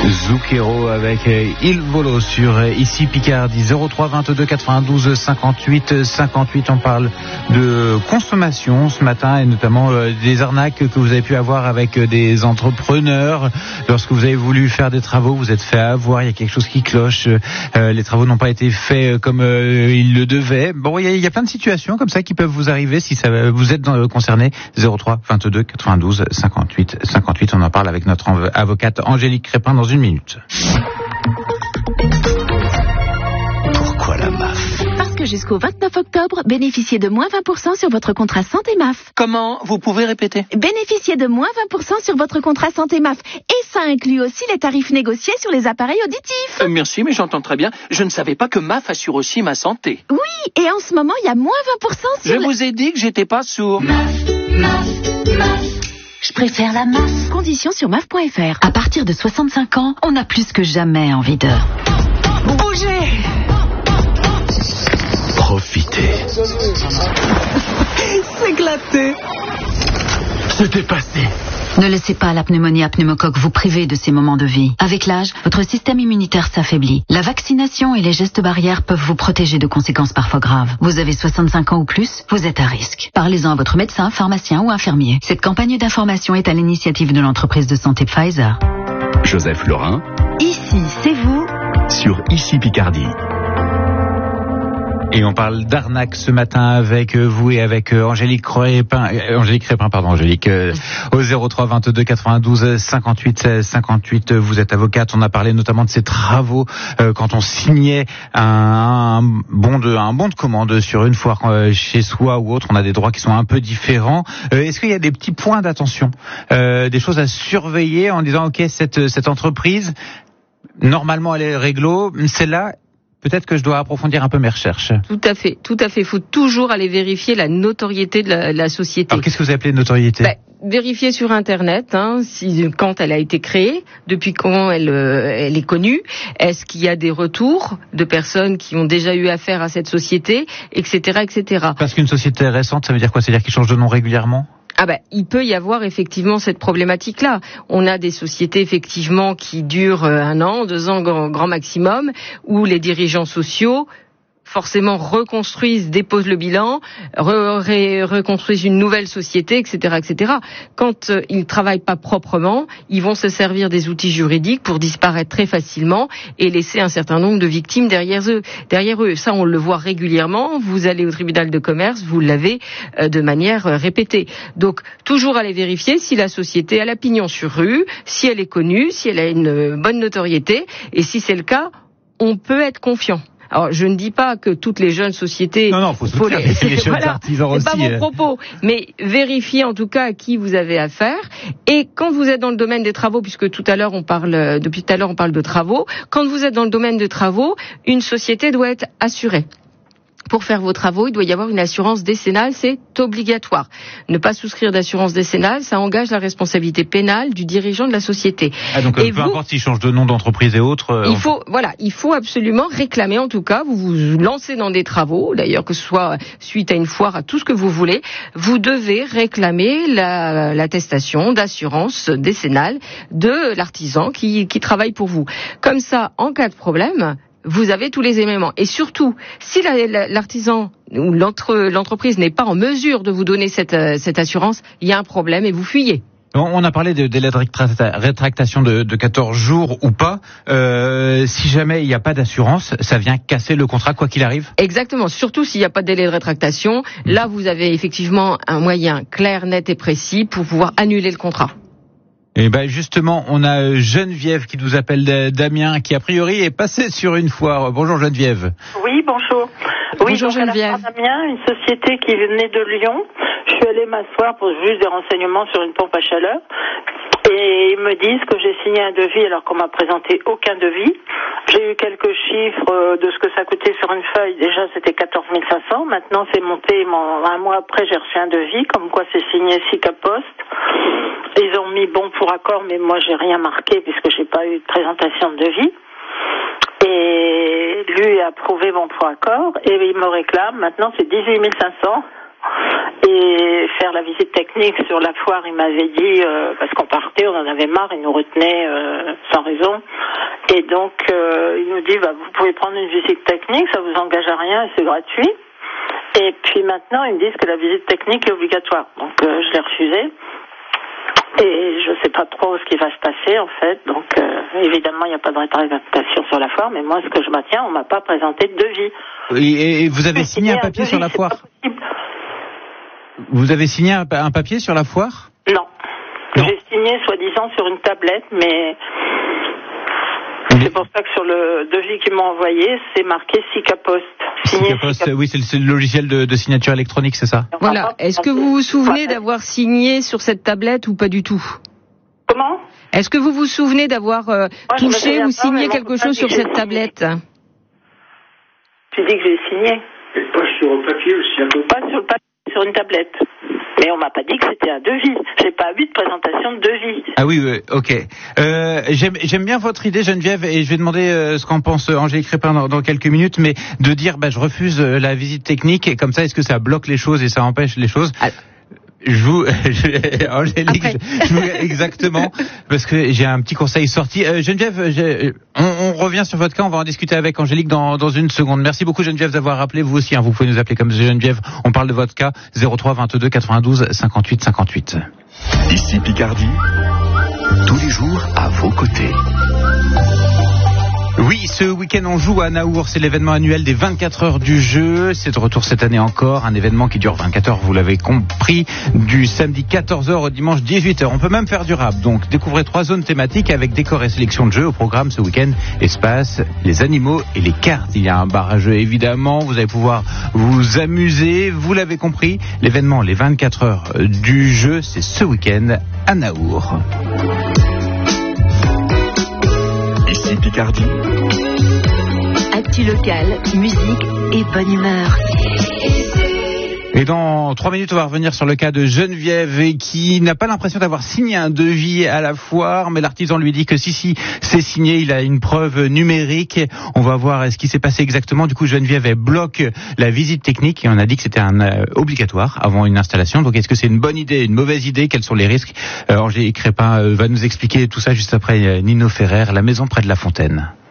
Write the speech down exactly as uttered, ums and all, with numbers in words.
Zucchero avec Il Volo sur Ici Picardie. Zéro trois vingt-deux quatre-vingt-douze cinquante-huit cinquante-huit. On parle de consommation ce matin et notamment des arnaques que vous avez pu avoir avec des entrepreneurs. Lorsque vous avez voulu faire des travaux, vous êtes fait avoir, il y a quelque chose qui cloche, les travaux n'ont pas été faits comme ils le devaient. Bon, il y a, il y a plein de situations comme ça qui peuvent vous arriver si ça, vous êtes concerné. Zéro trois vingt-deux quatre-vingt-douze cinquante-huit cinquante-huit. On en parle avec notre avocate Angélique Crépin dans une minute. Pourquoi la M A F ? Parce que jusqu'au vingt-neuf octobre, bénéficiez de moins vingt pour cent sur votre contrat santé M A F. Comment ? Vous pouvez répéter ? Bénéficiez de moins vingt pour cent sur votre contrat santé M A F. Et ça inclut aussi les tarifs négociés sur les appareils auditifs. Euh, merci, mais j'entends très bien. Je ne savais pas que M A F assure aussi ma santé. Oui, et en ce moment, il y a moins vingt pour cent sur... Je le... vous ai dit que j'étais pas sourd. M A F, M A F, M A F. Je préfère la M A F. Conditions sur M A F point F R. À partir de soixante-cinq ans, on a plus que jamais envie de... bouger. Profitez. S'éclater. Se dépasser. Ne laissez pas la pneumonie à pneumocoque vous priver de ces moments de vie. Avec l'âge, votre système immunitaire s'affaiblit. La vaccination et les gestes barrières peuvent vous protéger de conséquences parfois graves. Vous avez soixante-cinq ans ou plus, vous êtes à risque. Parlez-en à votre médecin, pharmacien ou infirmier. Cette campagne d'information est à l'initiative de l'entreprise de santé Pfizer. Joseph Laurin. Ici, c'est vous. Sur Ici Picardie. Et on parle d'arnaque ce matin avec vous et avec Angélique Crépin, Angélique Crépin, pardon, Angélique, euh, au zéro trois vingt-deux quatre-vingt-douze cinquante-huit cinquante-huit. Vous êtes avocate. On a parlé notamment de ces travaux euh, quand on signait un, un bon de un bon de commande sur une foire euh, chez soi ou autre. On a des droits qui sont un peu différents. Euh, est-ce qu'il y a des petits points d'attention, euh, des choses à surveiller en disant ok, cette cette entreprise normalement elle est réglo, celle-là, peut-être que je dois approfondir un peu mes recherches. Tout à fait, tout à fait. Il faut toujours aller vérifier la notoriété de la, la société. Alors, qu'est-ce que vous appelez notoriété ? Ben, vérifier sur Internet, hein, si, quand elle a été créée, depuis quand elle, euh, elle est connue, est-ce qu'il y a des retours de personnes qui ont déjà eu affaire à cette société, et cetera, et cetera. Parce qu'une société récente, ça veut dire quoi ? Ça veut dire qu'il change de nom régulièrement ? Ah ben, il peut y avoir effectivement cette problématique-là. On a des sociétés effectivement qui durent un an, deux ans grand, grand maximum, où les dirigeants sociaux forcément reconstruisent, déposent le bilan, re, re, reconstruisent une nouvelle société, et cetera, et cetera. Quand euh, ils travaillent pas proprement, ils vont se servir des outils juridiques pour disparaître très facilement et laisser un certain nombre de victimes derrière eux. Derrière eux, ça on le voit régulièrement. Vous allez au tribunal de commerce, vous l'avez euh, de manière euh, répétée. Donc toujours aller vérifier si la société a la pignon sur rue, si elle est connue, si elle a une euh, bonne notoriété, et si c'est le cas, on peut être confiant. Alors, je ne dis pas que toutes les jeunes sociétés... Non, non, faut soutenir les, les jeunes voilà, artisans aussi. C'est pas mon propos, mais vérifiez en tout cas à qui vous avez affaire. Et quand vous êtes dans le domaine des travaux, puisque tout à l'heure on parle, depuis tout à l'heure on parle de travaux, quand vous êtes dans le domaine des travaux, une société doit être assurée. Pour faire vos travaux, il doit y avoir une assurance décennale, c'est obligatoire. Ne pas souscrire d'assurance décennale, ça engage la responsabilité pénale du dirigeant de la société. Ah, donc et peu vous, importe s'il change de nom d'entreprise et autres. Euh, il faut, voilà, il faut absolument réclamer, en tout cas, vous vous lancez dans des travaux, d'ailleurs que ce soit suite à une foire, à tout ce que vous voulez, vous devez réclamer la, l'attestation d'assurance décennale de l'artisan qui, qui travaille pour vous. Comme ça, en cas de problème, vous avez tous les éléments. Et surtout, si la, la, l'artisan ou l'entre, l'entreprise n'est pas en mesure de vous donner cette, cette assurance, il y a un problème et vous fuyez. On a parlé de délai de rétractation de, de quatorze jours ou pas. Euh, si jamais il n'y a pas d'assurance, ça vient casser le contrat quoi qu'il arrive ? Exactement. Surtout s'il n'y a pas de délai de rétractation. Là, vous avez effectivement un moyen clair, net et précis pour pouvoir annuler le contrat. Et ben justement, on a Geneviève qui nous appelle d'Amiens, qui a priori est passée sur une foire. Bonjour Geneviève. Oui, bonjour. Oui, bonjour Geneviève. Amiens, une société qui venait de Lyon. Je suis allée m'asseoir pour juste des renseignements sur une pompe à chaleur. Et ils me disent que j'ai signé un devis alors qu'on m'a présenté aucun devis. J'ai eu quelques chiffres de ce que ça coûtait sur une feuille. Déjà, c'était quatorze mille cinq cents. Maintenant, c'est monté. Un mois après, j'ai reçu un devis, comme quoi c'est signé S I C A Poste. Ils ont mis bon pour accord, mais moi, j'ai rien marqué puisque j'ai pas eu de présentation de devis. Et lui a approuvé bon pour accord et il me réclame. Maintenant, c'est dix-huit mille cinq cents. Et faire la visite technique sur la foire, il m'avait dit, euh, parce qu'on partait, on en avait marre, il nous retenait euh, sans raison. Et donc, euh, il nous dit, bah, vous pouvez prendre une visite technique, ça vous engage à rien et c'est gratuit. Et puis maintenant, ils me disent que la visite technique est obligatoire. Donc, euh, je l'ai refusée. Et je sais pas trop ce qui va se passer, en fait. Donc, euh, évidemment, il n'y a pas de représentation sur la foire, mais moi, ce que je maintiens, on m'a pas présenté de devis. Et, et vous avez signé un papier sur la foire ? Vous avez signé un, un papier sur la foire ? Non. non. J'ai signé, soi-disant, sur une tablette, mais c'est pour ça que sur le devis qu'ils m'ont envoyé, c'est marqué SICAPost. SICAPost, oui, c'est le, c'est le logiciel de, de signature électronique, c'est ça ? Voilà. Est-ce que vous vous souvenez d'avoir signé sur cette tablette ou pas du tout ? Comment ? Est-ce que vous vous souvenez d'avoir euh, Moi, touché ou signé pas, quelque chose sur cette signé. tablette ? Tu dis que j'ai signé. Et pas sur le papier aussi. Pas sur le papier, sur une tablette. Mais on m'a pas dit que c'était un devis. J'ai pas vu de présentation de devis. Ah oui, oui, ok. Euh, j'aime, j'aime bien votre idée, Geneviève, et je vais demander euh, ce qu'en pense Angélique Crépin dans, dans quelques minutes, mais de dire, bah, je refuse euh, la visite technique, et comme ça, est-ce que ça bloque les choses et ça empêche les choses ? Alors, je vous, je, Angélique, je, je vous, exactement, parce que j'ai un petit conseil sorti. Euh, Geneviève, j'ai, on, on revient sur votre cas, on va en discuter avec Angélique dans, dans une seconde. Merci beaucoup Geneviève d'avoir rappelé, vous aussi, hein, vous pouvez nous appeler comme Geneviève. On parle de votre cas, zéro trois vingt-deux quatre-vingt-douze cinquante-huit cinquante-huit. Ici Picardie, tous les jours à vos côtés. Oui, ce week-end on joue à Naour, c'est l'événement annuel des vingt-quatre heures du jeu, c'est de retour cette année encore, un événement qui dure vingt-quatre heures, vous l'avez compris, du samedi quatorze heures au dimanche dix-huit heures. On peut même faire du rap, donc découvrez trois zones thématiques avec décor et sélection de jeux au programme ce week-end, espace, les animaux et les cartes. Il y a un bar à jeu évidemment, vous allez pouvoir vous amuser, vous l'avez compris, l'événement les vingt-quatre heures du jeu, c'est ce week-end à Naour. Ici Picardie. Actu locale, musique et bonne humeur. Et dans trois minutes, on va revenir sur le cas de Geneviève qui n'a pas l'impression d'avoir signé un devis à la foire, mais l'artisan lui dit que si, si, c'est signé, il a une preuve numérique. On va voir ce qui s'est passé exactement. Du coup, Geneviève, elle bloque la visite technique et on a dit que c'était un euh, obligatoire avant une installation. Donc, est-ce que c'est une bonne idée, une mauvaise idée? Quels sont les risques? euh, Angélique Crépin euh, va nous expliquer tout ça juste après euh, Nino Ferrer, La Maison près de la Fontaine.